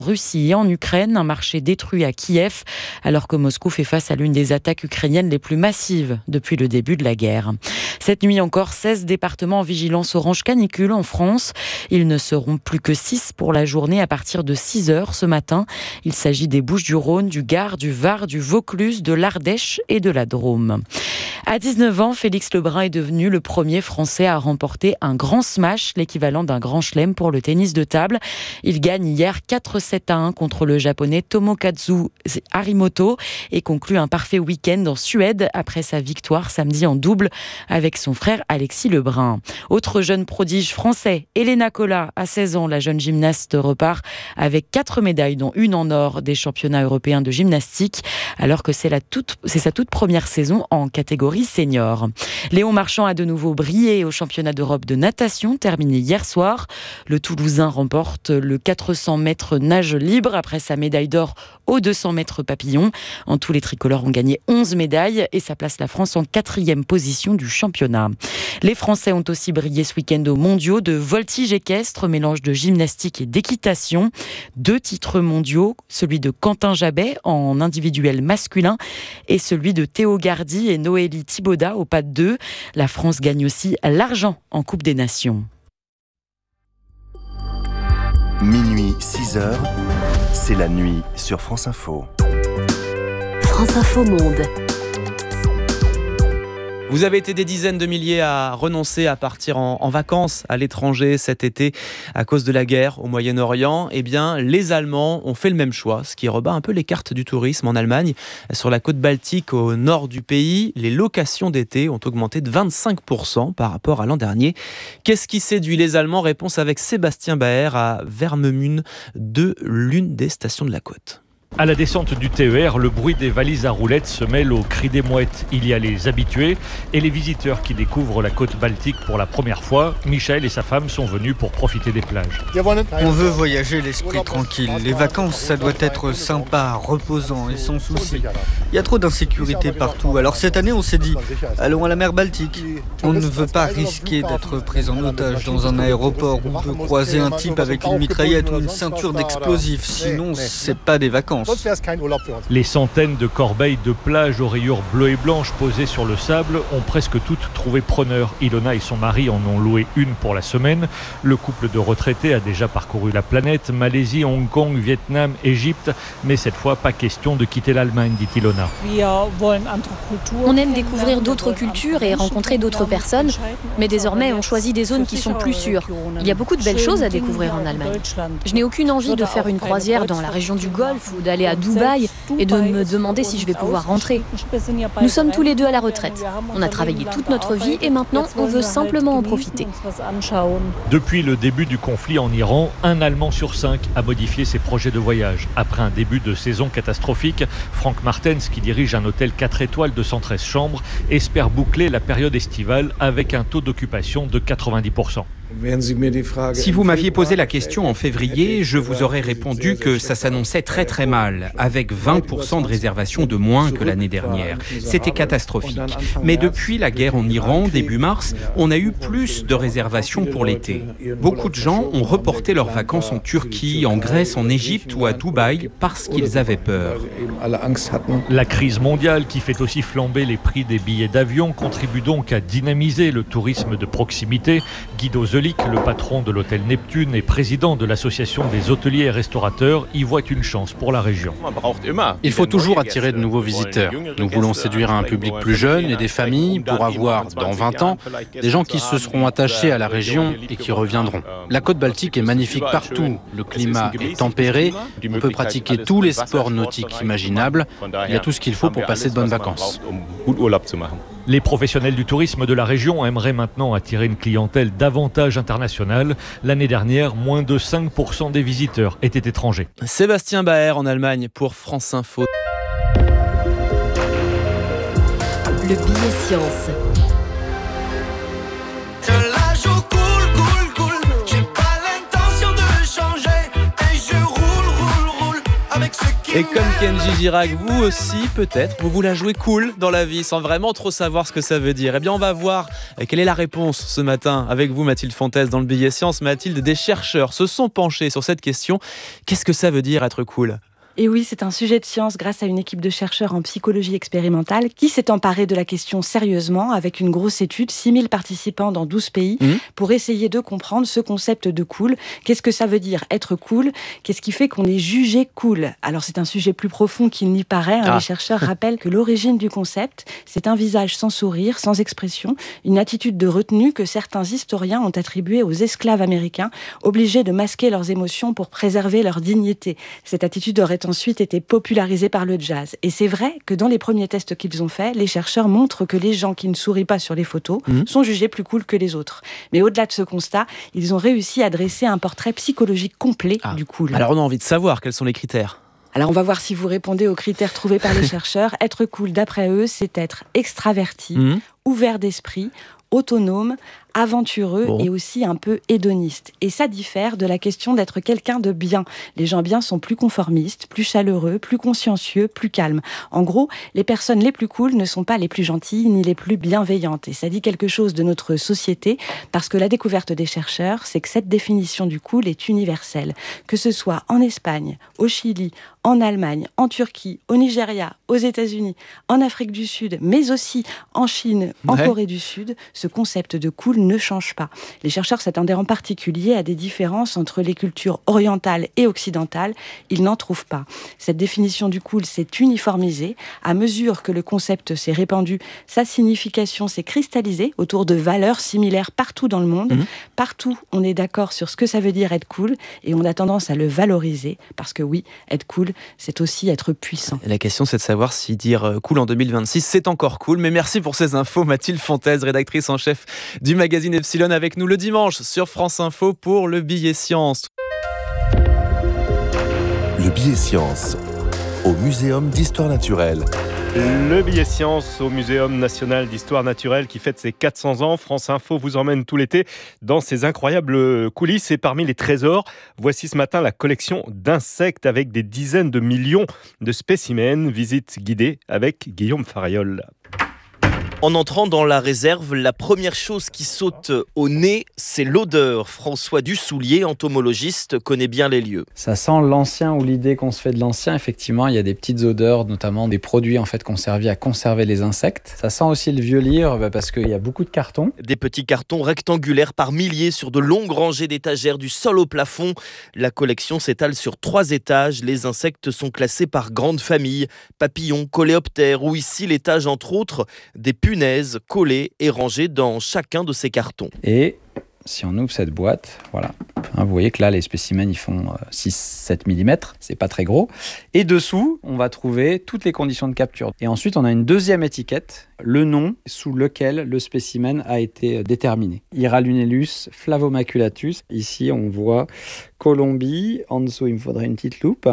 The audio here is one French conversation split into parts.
Russie et en Ukraine, un marché détruit à Kiev, alors que Moscou fait face à l'une des attaques ukrainiennes les plus massives depuis le début de la guerre. Cette nuit encore, 16 départements en vigilance orange canicule en France. Ils ne seront plus que 6 pour la journée à partir de 6h ce matin. Il s'agit des Bouches-du-Rhône, du Gard, du Var, du Vaucluse, de l'Ardèche et de la Drôme. À 19 ans, Félix Lebrun est devenu le premier Français à remporter un grand smash, l'équivalent d'un grand chelem pour le tennis de table. Il gagne hier 4-7-1 contre le japonais Tomokazu Harimoto et conclut un parfait week-end en Suède après sa victoire samedi en double avec son frère Alexis Lebrun. Autre jeune prodige français, Elena Cola, à 16 ans, la jeune gymnaste repart avec 4 médailles, dont une en or des championnats européens de gymnastique, alors que c'est sa toute première saison en catégorie senior. Léon Marchand a de nouveau brillé au championnat d'Europe de natation, terminé hier soir. Le Toulousain remporte le 400 mètres nage libre après sa médaille d'or aux 200 mètres papillon. En tout, les tricolores ont gagné 11 médailles et ça place la France en 4e position du championnat. Les Français ont aussi brillé ce week-end aux mondiaux de voltige équestre, mélange de gymnastique et d'équitation. 2 titres mondiaux, celui de Quentin Jabet en individuel masculin et celui de Théo Gardy et Noélie Thibaudat au pas de 2. La France gagne aussi l'argent en Coupe des Nations. Minuit 6h, c'est la nuit sur France Info. France Info Monde. Vous avez été des dizaines de milliers à renoncer à partir en vacances à l'étranger cet été à cause de la guerre au Moyen-Orient. Eh bien, les Allemands ont fait le même choix, ce qui rebat un peu les cartes du tourisme en Allemagne. Sur la côte baltique au nord du pays, les locations d'été ont augmenté de 25% par rapport à l'an dernier. Qu'est-ce qui séduit les Allemands ? Réponse avec Sébastien Baer à Vermemünde, de l'une des stations de la côte. À la descente du TER, le bruit des valises à roulettes se mêle au cri des mouettes. Il y a les habitués et les visiteurs qui découvrent la côte baltique pour la première fois. Michel et sa femme sont venus pour profiter des plages. On veut voyager l'esprit tranquille. Les vacances, ça doit être sympa, reposant et sans souci. Il y a trop d'insécurité partout. Alors cette année, on s'est dit, allons à la mer Baltique. On ne veut pas risquer d'être pris en otage dans un aéroport ou de croiser un type avec une mitraillette ou une ceinture d'explosifs. Sinon, c'est pas des vacances. Les centaines de corbeilles de plage aux rayures bleues et blanches posées sur le sable ont presque toutes trouvé preneur. Ilona et son mari en ont loué une pour la semaine. Le couple de retraités a déjà parcouru la planète, Malaisie, Hong Kong, Vietnam, Égypte. Mais cette fois, pas question de quitter l'Allemagne, dit Ilona. On aime découvrir d'autres cultures et rencontrer d'autres personnes. Mais désormais, on choisit des zones qui sont plus sûres. Il y a beaucoup de belles choses à découvrir en Allemagne. Je n'ai aucune envie de faire une croisière dans la région du Golfe ou d'aller à Dubaï et de me demander si je vais pouvoir rentrer. Nous sommes tous les deux à la retraite. On a travaillé toute notre vie et maintenant on veut simplement en profiter. Depuis le début du conflit en Iran, un Allemand sur 5 a modifié ses projets de voyage. Après un début de saison catastrophique, Frank Martens, qui dirige un hôtel 4 étoiles de 113 chambres, espère boucler la période estivale avec un taux d'occupation de 90%. Si vous m'aviez posé la question en février, je vous aurais répondu que ça s'annonçait très très mal, avec 20% de réservations de moins que l'année dernière. C'était catastrophique. Mais depuis la guerre en Iran, début mars, on a eu plus de réservations pour l'été. Beaucoup de gens ont reporté leurs vacances en Turquie, en Grèce, en Égypte ou à Dubaï parce qu'ils avaient peur. La crise mondiale, qui fait aussi flamber les prix des billets d'avion, contribue donc à dynamiser le tourisme de proximité. Guido Zelic, le patron de l'hôtel Neptune et président de l'association des hôteliers et restaurateurs, y voit une chance pour la région. Il faut toujours attirer de nouveaux visiteurs. Nous voulons séduire un public plus jeune et des familles pour avoir, dans 20 ans, des gens qui se seront attachés à la région et qui reviendront. La côte baltique est magnifique partout. Le climat est tempéré. On peut pratiquer tous les sports nautiques imaginables. Il y a tout ce qu'il faut pour passer de bonnes vacances. Les professionnels du tourisme de la région aimeraient maintenant attirer une clientèle davantage internationale. L'année dernière, moins de 5% des visiteurs étaient étrangers. Sébastien Baer en Allemagne pour France Info. Le billet science. Et comme Kenji Girac, vous aussi peut-être, vous la jouez cool dans la vie sans vraiment trop savoir ce que ça veut dire. Eh bien on va voir quelle est la réponse ce matin avec vous Mathilde Fontes dans le Billet Science. Mathilde, des chercheurs se sont penchés sur cette question. Qu'est-ce que ça veut dire être cool ? Et oui, c'est un sujet de science grâce à une équipe de chercheurs en psychologie expérimentale qui s'est emparée de la question sérieusement avec une grosse étude, 6000 participants dans 12 pays, pour essayer de comprendre ce concept de cool. Qu'est-ce que ça veut dire être cool ? Qu'est-ce qui fait qu'on est jugé cool ? Alors c'est un sujet plus profond qu'il n'y paraît. Les chercheurs rappellent que l'origine du concept, c'est un visage sans sourire, sans expression, une attitude de retenue que certains historiens ont attribuée aux esclaves américains, obligés de masquer leurs émotions pour préserver leur dignité. Cette attitude aurait ensuite été popularisé par le jazz. Et c'est vrai que dans les premiers tests qu'ils ont faits, les chercheurs montrent que les gens qui ne sourient pas sur les photos sont jugés plus cool que les autres. Mais au-delà de ce constat, ils ont réussi à dresser un portrait psychologique complet du cool. Alors on a envie de savoir quels sont les critères. Alors on va voir si vous répondez aux critères trouvés par les chercheurs. Être cool, d'après eux, c'est être extraverti, ouvert d'esprit, autonome, aventureux et aussi un peu hédoniste. Et ça diffère de la question d'être quelqu'un de bien. Les gens bien sont plus conformistes, plus chaleureux, plus consciencieux, plus calmes. En gros, les personnes les plus cool ne sont pas les plus gentilles ni les plus bienveillantes. Et ça dit quelque chose de notre société parce que la découverte des chercheurs, c'est que cette définition du cool est universelle. Que ce soit en Espagne, au Chili, en Allemagne, en Turquie, au Nigeria, aux États-Unis, en Afrique du Sud, mais aussi en Chine, en Corée du Sud, ce concept de cool ne change pas. Les chercheurs s'attendaient en particulier à des différences entre les cultures orientales et occidentales. Ils n'en trouvent pas. Cette définition du cool s'est uniformisée. À mesure que le concept s'est répandu, sa signification s'est cristallisée autour de valeurs similaires partout dans le monde. Partout, on est d'accord sur ce que ça veut dire être cool et on a tendance à le valoriser parce que oui, être cool, c'est aussi être puissant. La question, c'est de savoir si dire cool en 2026, c'est encore cool. Mais merci pour ces infos, Mathilde Fontes, rédactrice en chef du magazine Epsilon, avec nous le dimanche sur France Info pour le Billet Science. Le Billet Science au Muséum d'Histoire Naturelle. Le Billet Science au Muséum National d'Histoire Naturelle qui fête ses 400 ans. France Info vous emmène tout l'été dans ces incroyables coulisses. Et parmi les trésors, voici ce matin la collection d'insectes avec des dizaines de millions de spécimens. Visite guidée avec Guillaume Fariol. En entrant dans la réserve, la première chose qui saute au nez, c'est l'odeur. François Dussoulier, entomologiste, connaît bien les lieux. Ça sent l'ancien ou l'idée qu'on se fait de l'ancien. Effectivement, il y a des petites odeurs, notamment des produits qui ont servi à conserver les insectes. Ça sent aussi le vieux livre parce qu'il y a beaucoup de cartons. Des petits cartons rectangulaires par milliers sur de longues rangées d'étagères du sol au plafond. La collection s'étale sur 3 étages. Les insectes sont classés par grandes familles, papillons, coléoptères ou ici l'étage entre autres des punaises collées et rangées dans chacun de ces cartons. Et si on ouvre cette boîte, voilà, vous voyez que là les spécimens ils font 6-7 mm, c'est pas très gros. Et dessous, on va trouver toutes les conditions de capture. Et ensuite, on a une deuxième étiquette, le nom sous lequel le spécimen a été déterminé. Hiralunellus flavomaculatus. Ici, on voit Colombie. En dessous, il me faudrait une petite loupe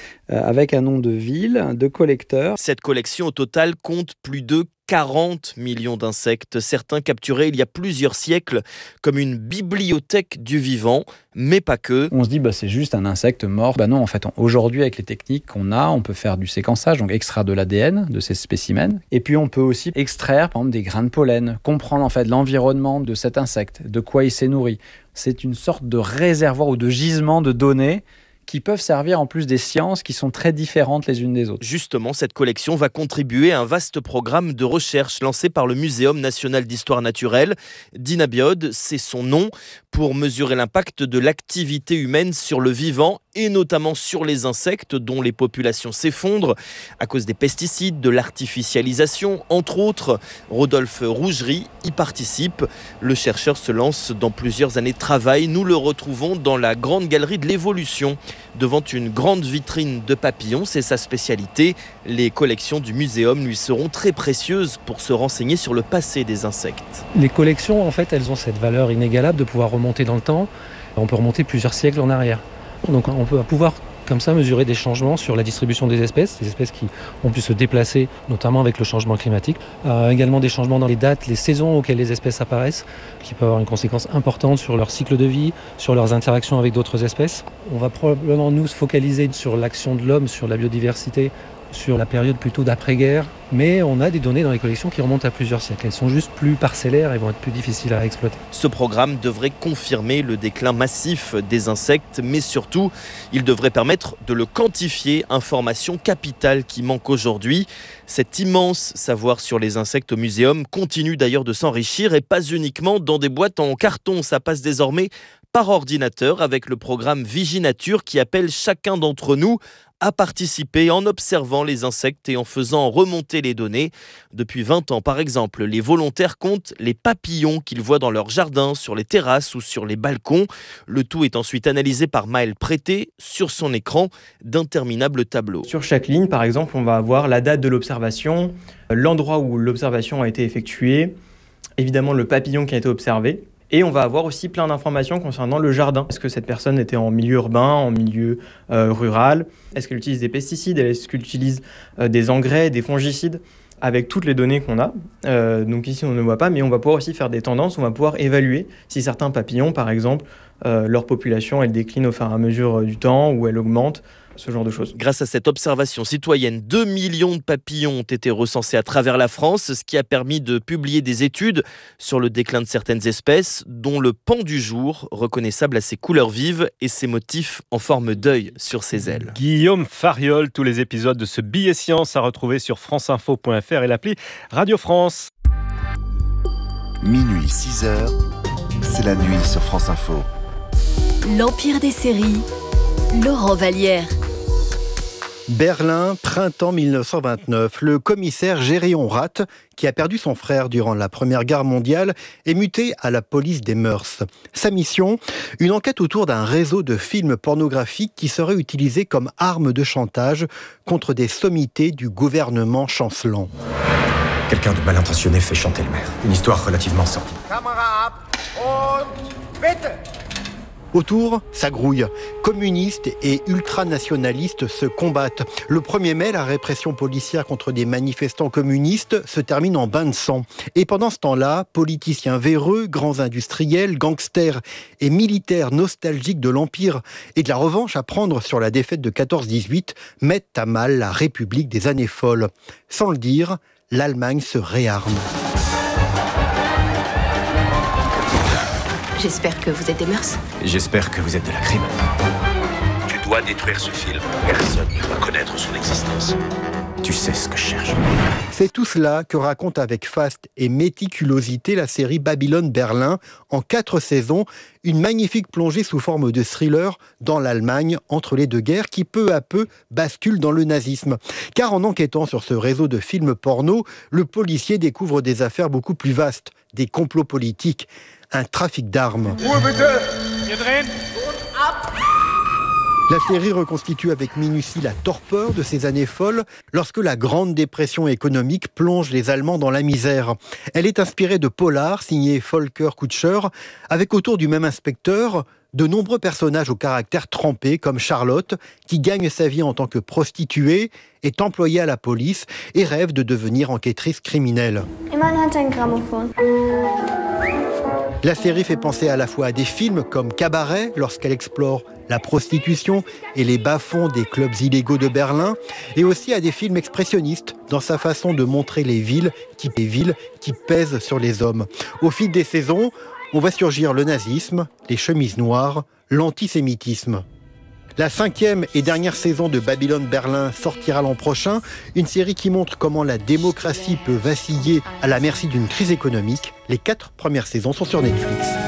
avec un nom de ville, de collecteur. Cette collection au total compte plus de 40 millions d'insectes, certains capturés il y a plusieurs siècles, comme une bibliothèque du vivant, mais pas que. On se dit, c'est juste un insecte mort. Non, en fait, aujourd'hui, avec les techniques qu'on a, on peut faire du séquençage, donc extraire de l'ADN de ces spécimens. Et puis, on peut aussi extraire, par exemple, des grains de pollen, comprendre en fait l'environnement de cet insecte, de quoi il s'est nourri. C'est une sorte de réservoir ou de gisement de données qui peuvent servir en plus des sciences qui sont très différentes les unes des autres. Justement, cette collection va contribuer à un vaste programme de recherche lancé par le Muséum national d'histoire naturelle. Dynabiode, c'est son nom, pour mesurer l'impact de l'activité humaine sur le vivant et notamment sur les insectes dont les populations s'effondrent à cause des pesticides, de l'artificialisation, entre autres. Rodolphe Rougerie y participe. Le chercheur se lance dans plusieurs années de travail. Nous le retrouvons dans la grande galerie de l'évolution, devant une grande vitrine de papillons. C'est sa spécialité. Les collections du muséum lui seront très précieuses pour se renseigner sur le passé des insectes. Les collections, en fait, elles ont cette valeur inégalable de pouvoir remonter dans le temps. On peut remonter plusieurs siècles en arrière. Donc on peut pouvoir comme ça mesurer des changements sur la distribution des espèces qui ont pu se déplacer, notamment avec le changement climatique. Également des changements dans les dates, les saisons auxquelles les espèces apparaissent, qui peuvent avoir une conséquence importante sur leur cycle de vie, sur leurs interactions avec d'autres espèces. On va probablement nous se focaliser sur l'action de l'homme, sur la biodiversité, sur la période plutôt d'après-guerre, mais on a des données dans les collections qui remontent à plusieurs siècles. Elles sont juste plus parcellaires et vont être plus difficiles à exploiter. Ce programme devrait confirmer le déclin massif des insectes, mais surtout, il devrait permettre de le quantifier, information capitale qui manque aujourd'hui. Cet immense savoir sur les insectes au muséum continue d'ailleurs de s'enrichir et pas uniquement dans des boîtes en carton. Ça passe désormais par ordinateur avec le programme Viginature qui appelle chacun d'entre nous à participer en observant les insectes et en faisant remonter les données. Depuis 20 ans, par exemple, les volontaires comptent les papillons qu'ils voient dans leur jardin, sur les terrasses ou sur les balcons. Le tout est ensuite analysé par Maël Prété sur son écran d'interminables tableaux. Sur chaque ligne, par exemple, on va avoir la date de l'observation, l'endroit où l'observation a été effectuée, évidemment le papillon qui a été observé. Et on va avoir aussi plein d'informations concernant le jardin. Est-ce que cette personne était en milieu urbain, en milieu rural? Est-ce qu'elle utilise des pesticides? Est-ce qu'elle utilise des engrais, des fongicides? Avec toutes les données qu'on a. Donc ici, on ne voit pas, mais on va pouvoir aussi faire des tendances. On va pouvoir évaluer si certains papillons, par exemple, leur population, elle décline au fur et à mesure du temps ou elle augmente. Ce genre de choses. Grâce à cette observation citoyenne, 2 millions de papillons ont été recensés à travers la France, ce qui a permis de publier des études sur le déclin de certaines espèces, dont le paon du jour, reconnaissable à ses couleurs vives et ses motifs en forme d'œil sur ses ailes. Guillaume Fariol, tous les épisodes de ce billet science à retrouver sur franceinfo.fr et l'appli Radio France. Minuit 6h, c'est la nuit sur France Info. L'Empire des séries, Laurent Vallière. Berlin, printemps 1929. Le commissaire Géréon Rath, qui a perdu son frère durant la Première Guerre mondiale, est muté à la police des mœurs. Sa mission, une enquête autour d'un réseau de films pornographiques qui serait utilisé comme arme de chantage contre des sommités du gouvernement chancelant. Quelqu'un de mal intentionné fait chanter le maire. Une histoire relativement sordide. Autour, ça grouille. Communistes et ultranationalistes se combattent. Le 1er mai, la répression policière contre des manifestants communistes se termine en bain de sang. Et pendant ce temps-là, politiciens véreux, grands industriels, gangsters et militaires nostalgiques de l'Empire et de la revanche à prendre sur la défaite de 14-18 mettent à mal la République des années folles. Sans le dire, l'Allemagne se réarme. J'espère que vous êtes des mœurs. J'espère que vous êtes de la crime. Tu dois détruire ce film. Personne ne doit connaître son existence. Tu sais ce que je cherche. C'est tout cela que raconte avec faste et méticulosité la série Babylone Berlin en 4 saisons, une magnifique plongée sous forme de thriller dans l'Allemagne entre les deux guerres qui peu à peu bascule dans le nazisme. Car en enquêtant sur ce réseau de films porno, le policier découvre des affaires beaucoup plus vastes, des complots politiques, un trafic d'armes. La série reconstitue avec minutie la torpeur de ces années folles lorsque la Grande Dépression économique plonge les Allemands dans la misère. Elle est inspirée de polars signés Volker Kutscher, avec autour du même inspecteur de nombreux personnages au caractère trempé comme Charlotte, qui gagne sa vie en tant que prostituée, est employée à la police et rêve de devenir enquêtrice criminelle. La série fait penser à la fois à des films comme Cabaret, lorsqu'elle explore la prostitution et les bas-fonds des clubs illégaux de Berlin, et aussi à des films expressionnistes dans sa façon de montrer les villes qui pèsent sur les hommes. Au fil des saisons, on voit surgir le nazisme, les chemises noires, l'antisémitisme. La 5e et dernière saison de Babylone Berlin sortira l'an prochain, une série qui montre comment la démocratie peut vaciller à la merci d'une crise économique. Les 4 premières saisons sont sur Netflix.